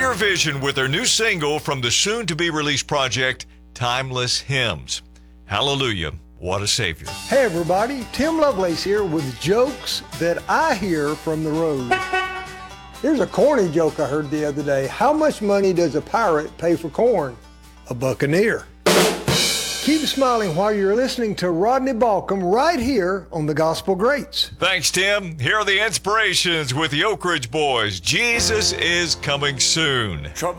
Clear Vision with their new single from the soon-to-be-released project, Timeless Hymns. Hallelujah, what a Savior. Hey everybody, Tim Lovelace here with jokes that I hear from the road. Here's a corny joke I heard the other day. How much money does a pirate pay for corn? A buccaneer. Keep smiling while you're listening to Rodney Balcom right here on the Gospel Greats. Thanks, Tim. Here are the inspirations with the Oak Ridge Boys. Jesus is coming soon. Trouble